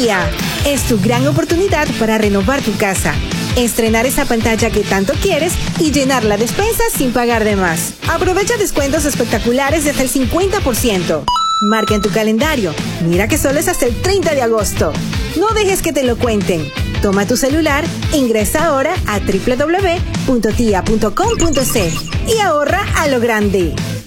TIA. Es tu gran oportunidad para renovar tu casa, estrenar esa pantalla que tanto quieres y llenar la despensa sin pagar de más. Aprovecha descuentos espectaculares de hasta el 50%. Marca en tu calendario. Mira que solo es hasta el 30 de agosto. No dejes que te lo cuenten. Toma tu celular, ingresa ahora a www.tia.com.c y ahorra a lo grande.